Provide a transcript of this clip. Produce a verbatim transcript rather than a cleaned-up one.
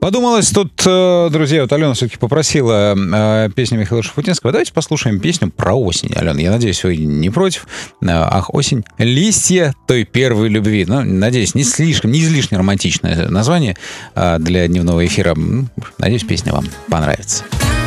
Подумалось тут, друзья, вот Алена все-таки попросила э, песню Михаила Шуфутинского. Давайте послушаем песню про осень, Алена. Я надеюсь, вы не против. Ах, осень. Листья той первой любви. Ну, надеюсь, не слишком, не излишне романтичное название э, для дневного эфира. Надеюсь, песня вам понравится.